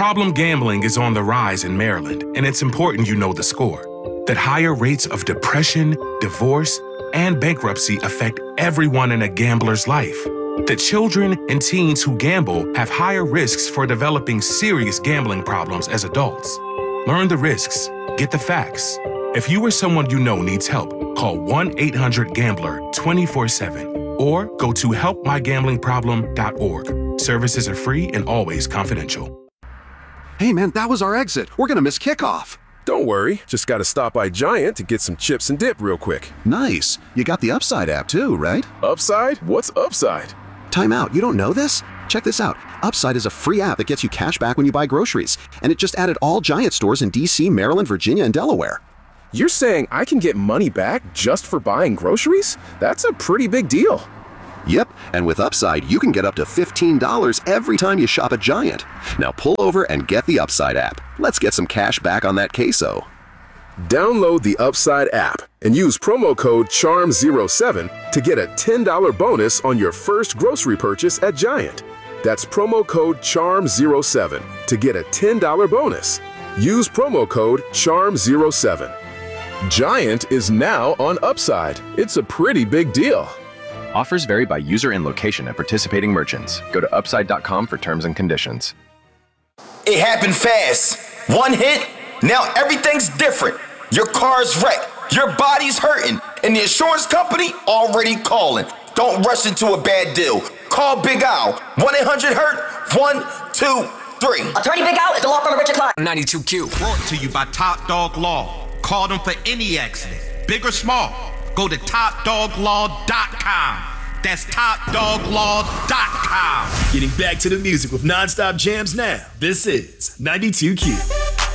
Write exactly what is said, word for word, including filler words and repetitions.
Problem gambling is on the rise in Maryland, and it's important you know the score. That higher rates of depression, divorce, and bankruptcy affect everyone in a gambler's life. That children and teens who gamble have higher risks for developing serious gambling problems as adults. Learn the risks. Get the facts. If you or someone you know needs help, call one eight hundred gambler twenty-four seven or go to help my gambling problem dot org. Services are free and always confidential. Hey man, that was our exit. We're gonna miss kickoff. Don't worry, just gotta stop by Giant to get some chips and dip real quick. Nice. You got the Upside app too, right? Upside? What's Upside? Time out, you don't know this? Check this out. Upside is a free app that gets you cash back when you buy groceries. And it just added all Giant stores in D C, Maryland, Virginia, and Delaware. You're saying I can get money back just for buying groceries? That's a pretty big deal. Yep, and with Upside, you can get up to fifteen dollars every time you shop at Giant. Now pull over and get the Upside app. Let's get some cash back on that queso. Download the Upside app and use promo code charm zero seven to get a ten dollars bonus on your first grocery purchase at Giant. That's promo code charm zero seven to get a ten dollars bonus. Use promo code charm zero seven. Giant is now on Upside. It's a pretty big deal. Offers vary by user and location at participating merchants. Go to upside dot com for terms and conditions. It happened fast. One hit, now everything's different. Your car's wrecked, your body's hurting, and the insurance company already calling. Don't rush into a bad deal. Call Big Al. one eight hundred hurt, one two three. Attorney Big Al is the law firm of Richard Clark. ninety-two Q. Brought to you by Top Dog Law. Call them for any accident, big or small. Go to top dog law dot com. That's top dog law dot com. Getting back to the music with non-stop jams now. This is ninety-two Q.